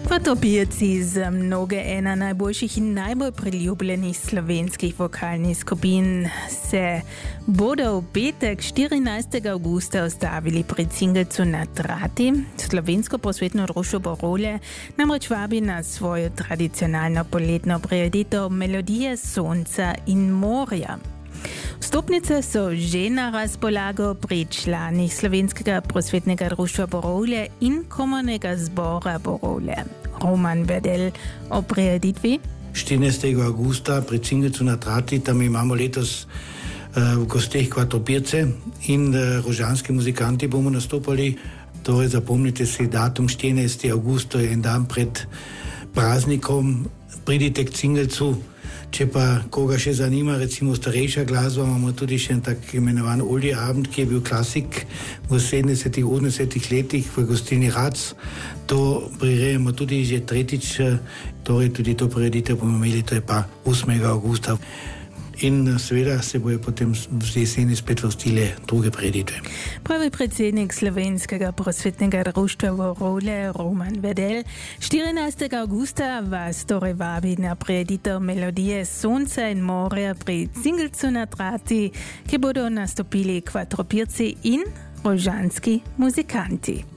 Kvatopijci z mnoge ena najboljših in najbolj priljubljenih slovenskih vokalnih skupin se bodo v petek 14. augusta ustavili pri singelcu Na trati. Slovensko prosvetno društvo Borolje namreč vabi na svojo tradicionalno poletno prireditev Melodije sonca in morja. Vstopnice so že na razpolago pri članih Slovenskega prosvetnega društva Borolje in Komornega zbora Borolje. Roman Vedel o prireditvi. 14. augusta pri singelcu Na trati, tam imamo letos v gosteh Kvatopirce in rožanski muzikanti bomo nastopali. Torej zapomnite si datum 14. august, to je en dan pred praznikom. Pridite k singelcu. Če pa koga še zanima, recimo starejša glasba, imamo tudi še en tak imenovan Oldi Abend, ki je bil klasik v 70-ih, 80-ih letih v gostilni Rac. To prirejamo tudi že tretjič, torej tudi to prireditev bomo imeli, to je pa 8. augusta. In seveda se bojo potem v jeseni spet vrstile druge prireditve. Pravi predsednik Slovenskega prosvetnega društva Borolje Roman Vedel. 14. augusta vas torej vabi na prireditev Melodije sonca in morja pri singelcu Na trati, ki bodo nastopili Kvatopirci in rožanski muzikanti.